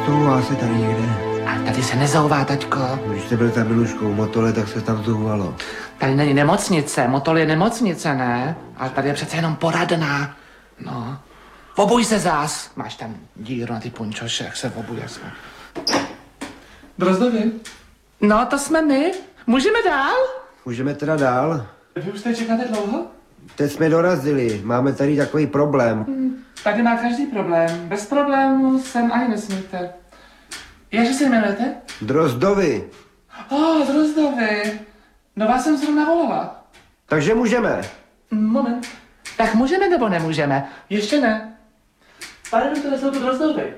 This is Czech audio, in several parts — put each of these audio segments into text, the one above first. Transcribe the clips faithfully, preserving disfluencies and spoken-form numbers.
nezouvá se tady někde. A tady se nezouvá, taťko. Když jste byl za Miluškou v Motole, tak se tam zouvalo. Tady není nemocnice, Motol je nemocnice, ne? Ale tady je přece jenom poradná. No. Obuj se zás. Máš tam díru na ty punčoše, jak se obuje. Drozdovi. No, to jsme my. Můžeme dál? Můžeme teda dál? Vy už tady čekáte dlouho? Teď jsme dorazili, máme tady takový problém. Hmm, tady má každý problém. Bez problémů sem ani nesmíte. Jakže se jmenujete? Drozdovi. Oh, Drozdovi. No vás jsem zrovna volala. Takže můžeme. Moment. Tak můžeme nebo nemůžeme? Ještě ne. Pane doktore, jsou to Drozdovi.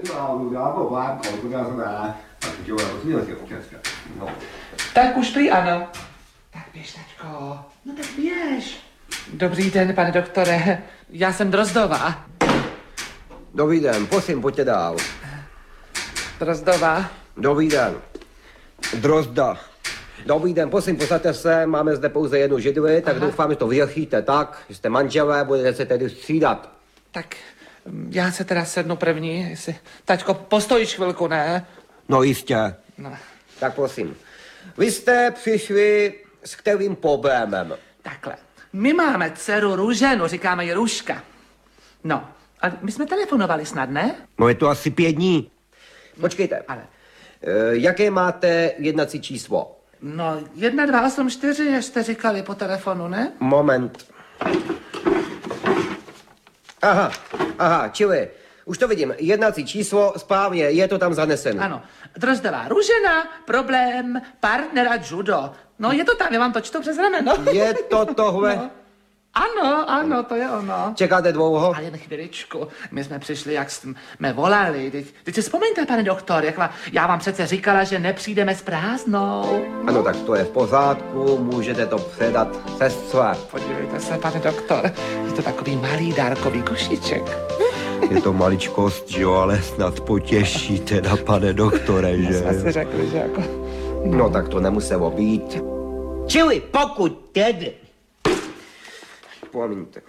Tak už prý ano. Tak běž, tačko. No tak běž. Dobrý den, pane doktore. Já jsem Drozdová. Dobrý den, prosím, pojďte dál. Drozdová. Dobrý den. Drozda. Dobrý den, prosím, posaďte se, máme zde pouze jednu židli, tak Aha. doufám, že to vyřešíte tak, že jste manželé, budete se tedy střídat. Tak já se teda sednu první, jestli... Taťko, postojíš chvilku, ne? No jistě. No. Tak prosím. Vy jste přišli s kterým problémem? Takhle. My máme dceru Růženu, říkáme ji Růžka. No, a my jsme telefonovali snad, ne? No je to asi pět dní. Počkejte. Ale. E, jaké máte jednací číslo? No, jedna, dva, osm, čtyři, jste říkali po telefonu, ne? Moment. Aha, aha, čili, už to vidím, jednací číslo, správně, je to tam zaneseno. Ano, Drozdová Růžena, problém, partnera judo. No, je to tam, já vám to čtu přes rameno. Je to tohle? No. Ano, ano, to je ono. Čekáte dlouho? Ale jen chviličku, my jsme přišli, jak jsme volali. Teď, teď si vzpomeňte, pane doktor, jak vám, já vám přece říkala, že nepřijdeme s prázdnou. Ano, tak to je v pořádku, můžete to předat sestře. Podívejte se, pane doktor, je to takový malý dárkový košíček. Je to maličkost, jo, ale snad potěší teda, pane doktore, že? Jsme si řekli, že jako... No, no tak to nemuselo být. Čili pokud tedy... Promiňte.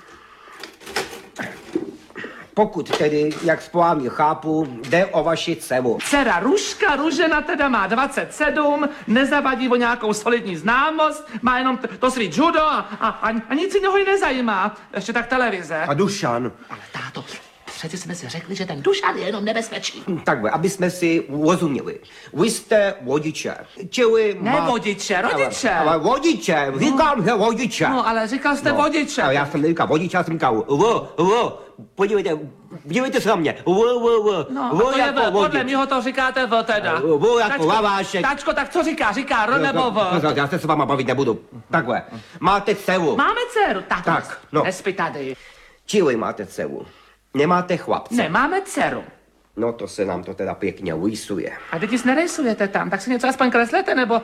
Pokud tedy, jak správně chápu, jde o vaši dceru. Dcera Růžka Růžena teda má dvacet sedm, nezavadí o nějakou solidní známost, má jenom t- to svý judo a, a, a, a nic jiného ji nezajímá. Ještě tak televize. A Dušan? Ale táto, přeci jsme si řekli, že ten Dušan je jenom nebezpečí. Takhle, aby jsme si rozuměli. Vy jste vodiče, čili... Ne má... vodiče, rodiče. Ale, ale vodiče, říkám, že vodiče. No, ale říkal jste no. vodiče. Ale já jsem neříkal vodiče, já jsem říkal v, v. Podívejte, podívejte se na mě. V, v, v. No, v a to je jako v, podle vodič. mýho to říkáte v teda. V jako lavášek. Tačko, tak co říká? Říká r nebo v? Já se s váma bavit nebudu. Takhle, máte dceru. Máme dceru, tak, Tak, no. Nespí tady. Čili máte dceru. Nemáte chlapce. Ne, máme dceru. No to se nám to teda pěkně rýsuje. A teď jsi nerejsujete tam, tak si něco aspoň kreslete, nebo...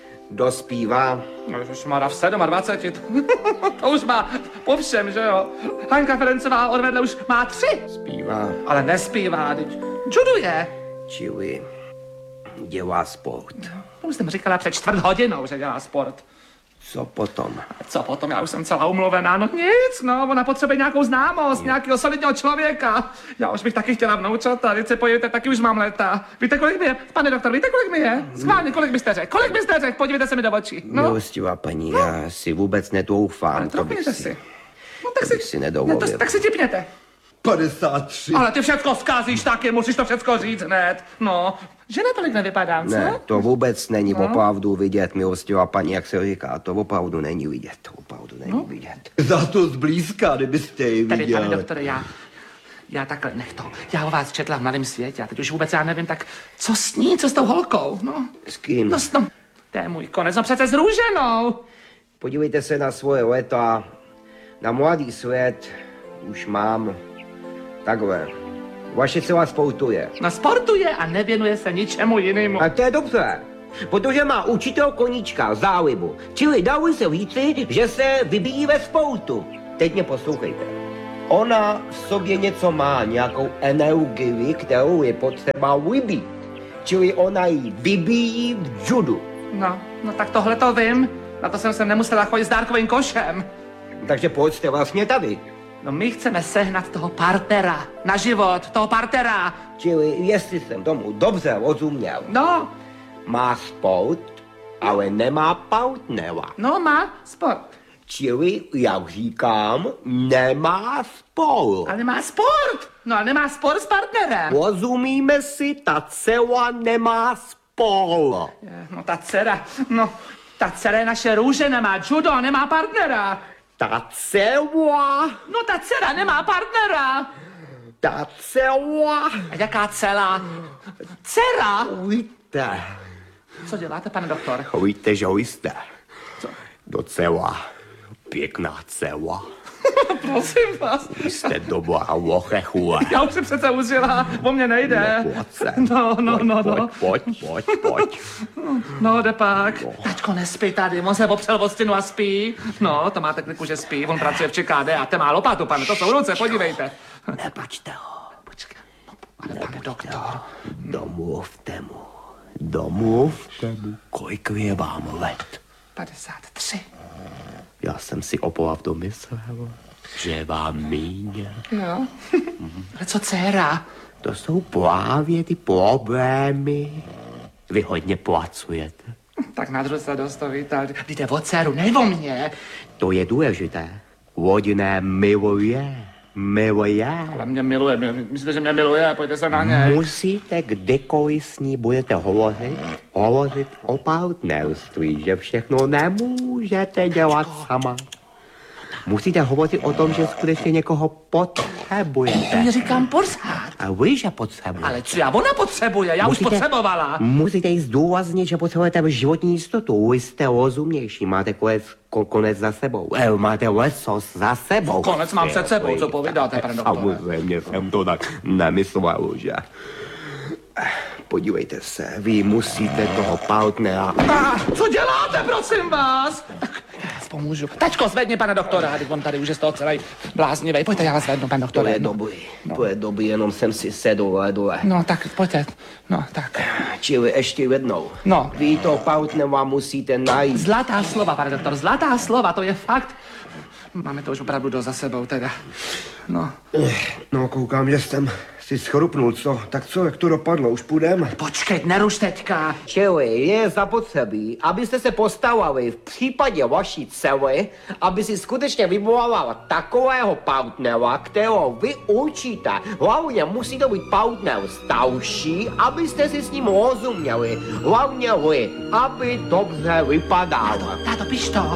Dospívá. No už má v dvaceti sedmi. To už má po všem, že jo? Hanka Ferencová odvedle už má tři. Zpívá. Ale nespívá, teď juduje. Čili dělá sport. To už jsem říkala před čtvrt hodinou, že dělá sport. Co potom? Co potom? Já už jsem celá umluvená. No nic, no, ona potřebuje nějakou známost, nějakého solidního člověka. Já už bych taky chtěla vnoučata, teď se podívejte, taky už mám léta. Víte, kolik mi je? Pane doktor, víte, kolik mi je? Schválně, kolik byste řekl? Kolik byste řekl? Podívejte se mi do očí. No. Milostivá paní, no. Já si vůbec nedoufám, to bych si, si. No, tak to si, bych si nedovolil. Ne, to, tak si tipněte. padesát tři. Ale ty všecko zkazíš taky, musíš to všecko říct hned. No, že natolik nevypadám, co? Ne, to vůbec není no. opravdu vidět, milostivá paní, jak se říká, to opravdu není vidět, to opravdu není no. vidět. Za to zblízka, kdybyste ji viděl. Tady, pane doktore, já, já takhle, nech to, já o vás četla v Mladém světě a teď už vůbec já nevím, tak co s ní, co s tou holkou, no? S kým? No, no, to je můj konec, no přece s Růženou. Podívejte se na svoje léta, na mladý svět už mám takhle. Vaše celá sportuje. No sportuje a nevěnuje se ničemu jinému. A to je dobře, protože má učitel koníčka, zálibu. Čili dalo se říci, že se vybíjí ve sportu. Teď mě poslouchejte. Ona v sobě něco má, nějakou energii, kterou je potřeba vybít. Čili ona ji vybíjí v judu. No, no tak tohle to vím. Na to jsem se nemusela chodit s dárkovým košem. Takže proč jste vlastně tady? No my chceme sehnat toho partnera na život, toho partnera. Čili jestli jsem tomu dobře rozuměl, No, má sport, ale nemá partnera. no má sport. Čili, jak říkám, nemá sport. Ale nemá sport. No ale nemá sport s partnerem. Rozumíme si, ta dcera nemá sport. Je, No ta dcera, no ta dcera je naše růže, nemá judo, nemá partnera. Ta dcera, No ta dcera nemá partnera. ta dcera, A jaká celá? Dcera? víte, Co děláte, pane doktor? víte, že jste docela pěkná dcera. Prosím vás. Jste dobrá lochechule. Já už jsem přece užila, o mě nejde. No, pojď se. No, no, no, no. Pojď, pojď, pojď, pojď. No, jde pak. Tačko nespí tady, on se opřel o stěnu a spí. No, to máte kliku, že spí, on pracuje v ČKD a ten má lopatu, pane, to jsou ruce, podívejte. Nepačte ho. Počkej, no, ale pane doktor. Domluvte mu. Domluvte mu, kolik je vám let. padesát tři. Já jsem si opravdu myslel, že vám míň. Jo. Ale co dcera? To jsou právě ty problémy. Vy hodně pracujete. Tak na druhé se dostavíte, jde o dceru, ne o mě. To je důležité. Rodinné miluje. Miluje. Ale mě miluje, mě, myslíte, že mě miluje, pojďte se na něj. Musíte, kdykoliv s ní budete hovořit, hovořit o partnerství, že všechno nemůžete dělat sama. Musíte hovořit o tom, že skutečně někoho potřebujete. Já říkám pořád. A vy, že potřebujete. Ale co já, ona potřebuje, já už potřebovala. Musíte jí zdůraznit, že potřebujete životní jistotu. Vy jste rozumnější, máte konec, ko, konec za sebou. Eh, máte lesos za sebou. Konec mám před sebou, co povídáte, pane doktore? Samozřejmě jsem to tak nemyslel, že... Podívejte se, vy musíte toho partnera... A, co děláte, prosím vás? Tak, já vás pomůžu. Tačko, zvedni, pane doktora, teď on tady už je z toho celý bláznivej. Pojďte, já vás zvednu, pane To doktore. je dobrý, to je dobrý, jenom jsem si sedl dole. No, tak pojďte. No, tak. Čili ještě jednou. No. Vy toho partnera musíte najít. Zlatá slova, pane doktor, zlatá slova, to je fakt. Máme to už opravdu dost za sebou, teda. No. No, koukám, že jsem si schrupnul, co? Tak co, jak to dopadlo, už půjdeme? Počkej, neruš teďka. Čili je zapotřebí, abyste se postavili v případě vaší dcery, aby si skutečně vyvolala takového partnera, kterého vy určíte. Hlavně musí to být partner starší, abyste si s ním rozuměli. Hlavně vy, aby dobře vypadal. Táto, piš to.